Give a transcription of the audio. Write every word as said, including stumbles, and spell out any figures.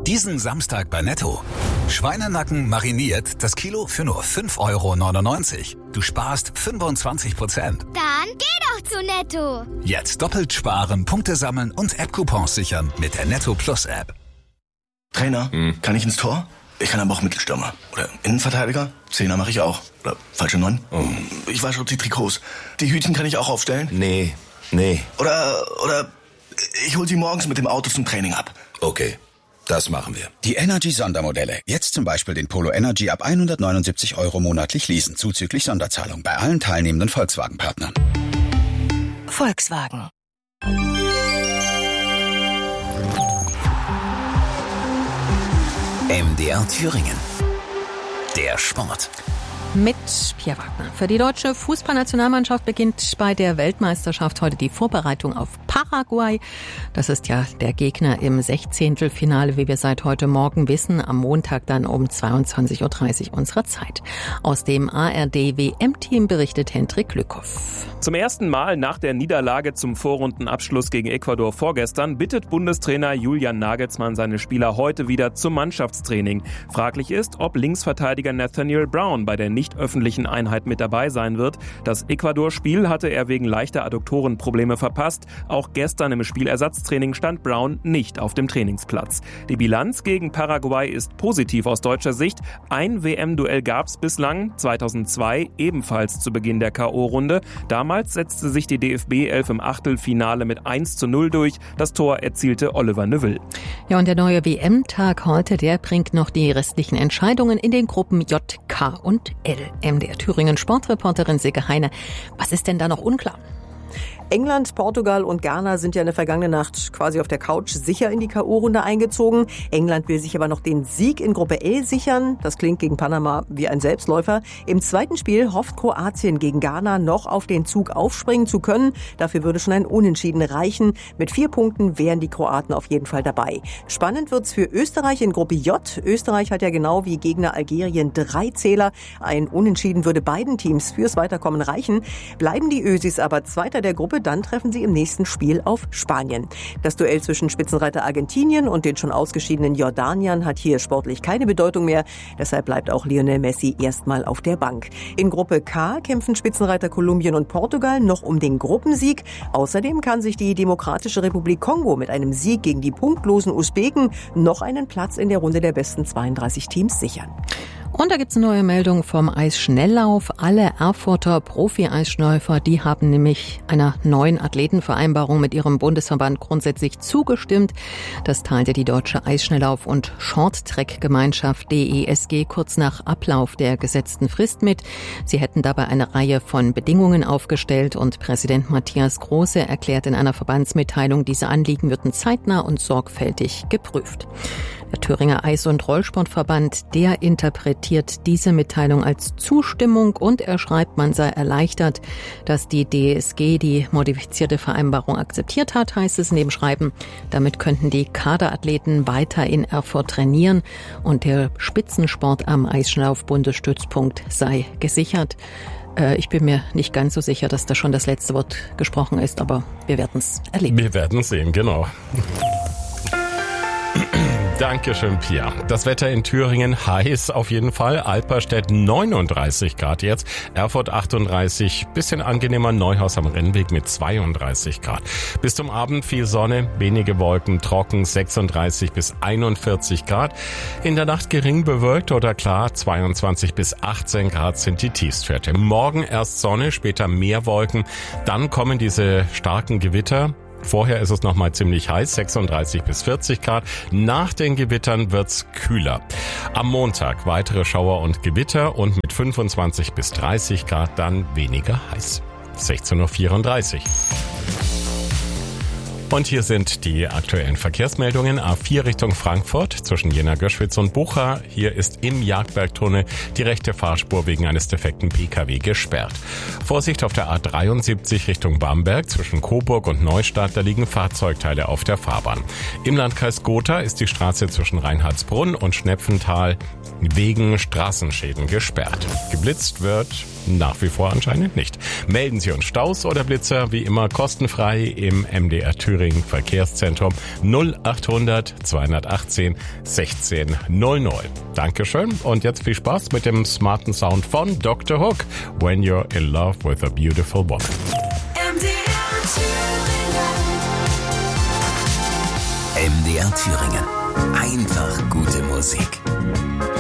Diesen Samstag bei Netto. Schweinenacken mariniert, das Kilo für nur fünf Euro neunundneunzig. Du sparst fünfundzwanzig Prozent. Dann geh doch zu Netto. Jetzt doppelt sparen, Punkte sammeln und App-Coupons sichern mit der Netto Plus App. Trainer, hm. kann ich ins Tor? Ich kann aber auch Mittelstürmer. Oder Innenverteidiger? Zehner mache ich auch. Oder falsche Neun? Oh. Ich wasche die Trikots. Die Hütchen kann ich auch aufstellen? Nee, nee. Oder, oder ich hol sie morgens mit dem Auto zum Training ab. Okay, das machen wir. Die Energy-Sondermodelle. Jetzt zum Beispiel den Polo Energy ab hundertneunundsiebzig Euro monatlich leasen, zuzüglich Sonderzahlung bei allen teilnehmenden Volkswagen-Partnern. Volkswagen. M D R Thüringen. Der Sport. Mit Pierre Wagner. Für die deutsche Fußballnationalmannschaft beginnt bei der Weltmeisterschaft heute die Vorbereitung auf Paraguay. Das ist ja der Gegner im Sechzehntelfinale, wie wir seit heute Morgen wissen. Am Montag dann um zweiundzwanzig Uhr dreißig unserer Zeit. Aus dem A R D-W M-Team berichtet Hendrik Lückhoff. Zum ersten Mal nach der Niederlage zum Vorrundenabschluss gegen Ecuador vorgestern bittet Bundestrainer Julian Nagelsmann seine Spieler heute wieder zum Mannschaftstraining. Fraglich ist, ob Linksverteidiger Nathaniel Brown bei der nicht öffentlichen Einheit mit dabei sein wird. Das Ecuador-Spiel hatte er wegen leichter Adduktorenprobleme verpasst. Auch gestern im Spielersatztraining stand Brown nicht auf dem Trainingsplatz. Die Bilanz gegen Paraguay ist positiv aus deutscher Sicht. Ein W M-Duell gab es bislang, zweitausendzwei, ebenfalls zu Beginn der K O-Runde. Damals setzte sich die D F B elf im Achtelfinale mit eins zu null durch. Das Tor erzielte Oliver Neuville. Ja, und der neue W M-Tag heute, der bringt noch die restlichen Entscheidungen in den Gruppen J, K und L. M D R Thüringen Sportreporterin Silke Heine. Was ist denn da noch unklar? England, Portugal und Ghana sind ja in der vergangenen Nacht quasi auf der Couch sicher in die K O-Runde eingezogen. England will sich aber noch den Sieg in Gruppe L sichern. Das klingt gegen Panama wie ein Selbstläufer. Im zweiten Spiel hofft Kroatien gegen Ghana noch auf den Zug aufspringen zu können. Dafür würde schon ein Unentschieden reichen. Mit vier Punkten wären die Kroaten auf jeden Fall dabei. Spannend wird's für Österreich in Gruppe J. Österreich hat ja genau wie Gegner Algerien drei Zähler. Ein Unentschieden würde beiden Teams fürs Weiterkommen reichen. Bleiben die Ösis aber Zweiter der Gruppe, dann treffen sie im nächsten Spiel auf Spanien. Das Duell zwischen Spitzenreiter Argentinien und den schon ausgeschiedenen Jordaniern hat hier sportlich keine Bedeutung mehr. Deshalb bleibt auch Lionel Messi erstmal auf der Bank. In Gruppe K kämpfen Spitzenreiter Kolumbien und Portugal noch um den Gruppensieg. Außerdem kann sich die Demokratische Republik Kongo mit einem Sieg gegen die punktlosen Usbeken noch einen Platz in der Runde der besten zweiunddreißig Teams sichern. Und da gibt's eine neue Meldung vom Eisschnelllauf. Alle Erfurter Profi-Eisläufer, die haben nämlich einer neuen Athletenvereinbarung mit ihrem Bundesverband grundsätzlich zugestimmt. Das teilte die Deutsche Eisschnelllauf- und Shorttrack-Gemeinschaft D E S G kurz nach Ablauf der gesetzten Frist mit. Sie hätten dabei eine Reihe von Bedingungen aufgestellt und Präsident Matthias Große erklärt in einer Verbandsmitteilung, diese Anliegen würden zeitnah und sorgfältig geprüft. Der Thüringer Eis- und Rollsportverband, der interpretiert diese Mitteilung als Zustimmung und er schreibt, man sei erleichtert, dass die D E S G die modifizierte Vereinbarung akzeptiert hat, heißt es in dem Schreiben. Damit könnten die Kaderathleten weiter in Erfurt trainieren und der Spitzensport am Eisschnelllauf-Bundesstützpunkt sei gesichert. Ich bin mir nicht ganz so sicher, dass da schon das letzte Wort gesprochen ist, aber wir werden es erleben. Wir werden sehen, genau. Dankeschön, Pia. Das Wetter in Thüringen heiß auf jeden Fall. Alperstedt neununddreißig Grad jetzt, Erfurt achtunddreißig, bisschen angenehmer, Neuhaus am Rennweg mit zweiunddreißig Grad. Bis zum Abend viel Sonne, wenige Wolken, trocken, sechsunddreißig bis einundvierzig Grad. In der Nacht gering bewölkt oder klar, zweiundzwanzig bis achtzehn Grad sind die Tiefstwerte. Morgen erst Sonne, später mehr Wolken, dann kommen diese starken Gewitter. Vorher ist es nochmal ziemlich heiß, sechsunddreißig bis vierzig Grad. Nach den Gewittern wird's kühler. Am Montag weitere Schauer und Gewitter und mit fünfundzwanzig bis dreißig Grad dann weniger heiß. sechzehn Uhr vierunddreißig. Und hier sind die aktuellen Verkehrsmeldungen. A vier Richtung Frankfurt zwischen Jena-Göschwitz und Bucha. Hier ist im Jagdbergtunnel die rechte Fahrspur wegen eines defekten P K W gesperrt. Vorsicht auf der A dreiundsiebzig Richtung Bamberg zwischen Coburg und Neustadt. Da liegen Fahrzeugteile auf der Fahrbahn. Im Landkreis Gotha ist die Straße zwischen Reinhardsbrunn und Schnepfental wegen Straßenschäden gesperrt. Geblitzt wird nach wie vor anscheinend nicht. Melden Sie uns Staus oder Blitzer wie immer kostenfrei im M D R Thüringen Thüringen Verkehrszentrum null achthundert zweihundertachtzehn sechzehn null neun. Dankeschön und jetzt viel Spaß mit dem smarten Sound von Doktor Hook. When you're in love with a beautiful woman. M D R Thüringen. Einfach gute Musik.